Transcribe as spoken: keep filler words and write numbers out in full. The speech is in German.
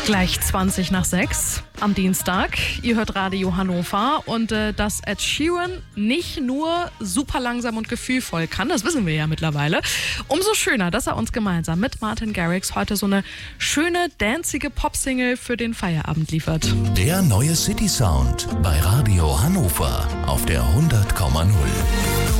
Gleich zwanzig nach sechs am Dienstag. Ihr hört Radio Hannover und äh, dass Ed Sheeran nicht nur super langsam und gefühlvoll kann, das wissen wir ja mittlerweile. Umso schöner, dass er uns gemeinsam mit Martin Garrix heute so eine schöne, dancige Popsingle für den Feierabend liefert. Der neue City Sound bei Radio Hannover auf der hundert Komma null.